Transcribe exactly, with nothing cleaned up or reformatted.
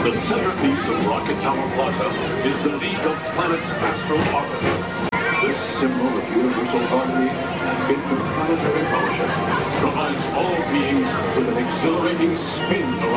The centerpiece of Rocket Tower Plaza is the League of Planets Astro Orbiter. This symbol of universal harmony and interplanetary fellowship provides all beings with an exhilarating spin